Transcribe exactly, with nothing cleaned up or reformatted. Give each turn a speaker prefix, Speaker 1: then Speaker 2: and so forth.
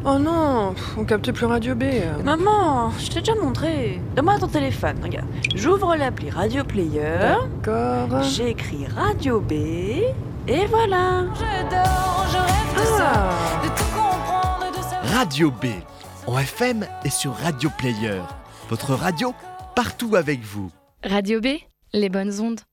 Speaker 1: Oh non, pff, on capte plus Radio B. euh.
Speaker 2: Maman, je t'ai déjà montré. Donne-moi ton téléphone, regarde. J'ouvre l'appli Radio Player,
Speaker 1: D'accord.
Speaker 2: j'écris Radio B, et voilà. Je dors, je rêve de ça,
Speaker 1: Ah.
Speaker 2: de tout comprendre, de savoir.
Speaker 3: Radio B, en F M et sur Radio Player. Votre radio, partout avec vous.
Speaker 4: Radio B, les bonnes ondes.